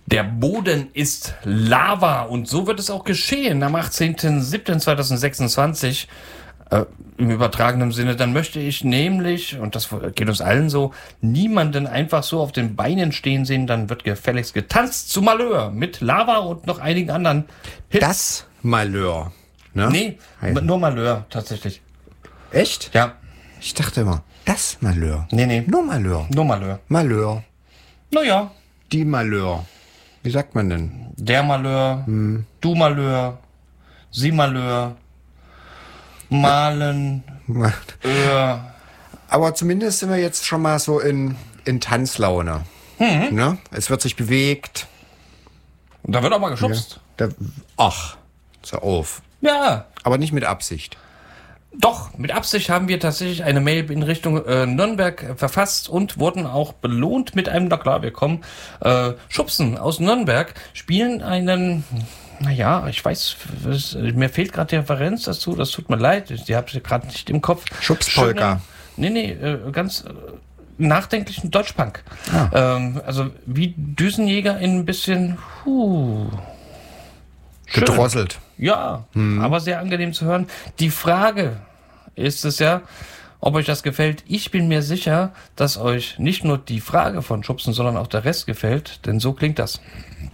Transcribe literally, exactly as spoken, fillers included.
Der Boden ist Lava und so wird es auch geschehen am achtzehnten siebten zweitausendsechsundzwanzig. Äh, im übertragenen Sinne, dann möchte ich nämlich, und das geht uns allen so, niemanden einfach so auf den Beinen stehen sehen, dann wird gefälligst getanzt zu Malheur mit Lava und noch einigen anderen Hits. Das Malheur, ne? Nee, Heißen. nur Malheur, tatsächlich. Echt? Ja, Ich dachte immer, das Malheur. nee, nee, Nur Malheur. nur Malheur. Malheur. Naja, Die Malheur. Wie sagt man denn? der Malheur, Hm. du Malheur, sie Malheur, malen, Öhr. Aber zumindest sind wir jetzt schon mal so in, in Tanzlaune. Mhm. Ne? Es wird sich bewegt. Und da wird auch mal geschubst. Da, ach, so auf. Ja. Aber nicht mit Absicht. Doch, mit Absicht haben wir tatsächlich eine Mail in Richtung äh, Nürnberg äh, verfasst und wurden auch belohnt mit einem, na klar, wir kommen, äh, Schubsen aus Nürnberg, spielen einen, naja, ich weiß, es, mir fehlt gerade die Referenz dazu, das tut mir leid, die habe ich gerade nicht im Kopf. Schubspolka. Schöne, nee, nee, äh, ganz äh, nachdenklichen Deutschpunk. Ah. Ähm, also wie Düsenjäger in ein bisschen, huh, schön. Gedrosselt. Ja, aber sehr angenehm zu hören. Die Frage ist es ja, ob euch das gefällt. Ich bin mir sicher, dass euch nicht nur die Frage von Schubsen, sondern auch der Rest gefällt, denn so klingt das.